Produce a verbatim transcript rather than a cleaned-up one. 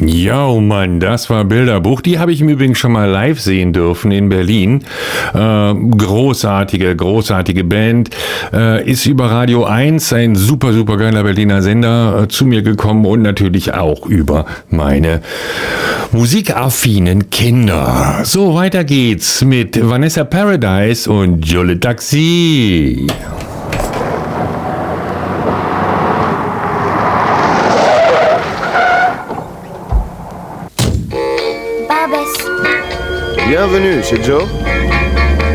Ja, oh Mann, das war Bilderbuch. Die habe ich im Übrigen schon mal live sehen dürfen in Berlin. Äh, großartige, großartige Band. Äh, ist über Radio eins, ein super, super geiler Berliner Sender, äh, zu mir gekommen und natürlich auch über meine musikaffinen Kinder. So, weiter geht's mit Vanessa Paradise und Jolie Taxi. Bienvenue chez Joe.